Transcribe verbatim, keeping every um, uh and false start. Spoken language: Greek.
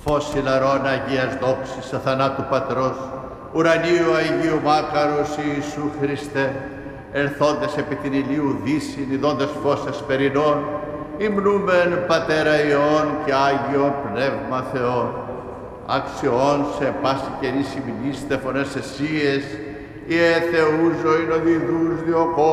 φως ηλαρών Αγίας δόξης αθανάτου Πατρός, ουρανίου Αγίου Μάκαρος Ιησού Χριστέ, ερθόντες επί την ηλίου δύσιν, ιδώντες φως εσπερινών, υμνούμεν Πατέρα Υιόν και Άγιο Πνεύμα Θεόν, αξιών σε πάση καιρή συμμνήστε φωνές εσίες, Ιε Θεού ζωήν οδηδούς διοκόσμου,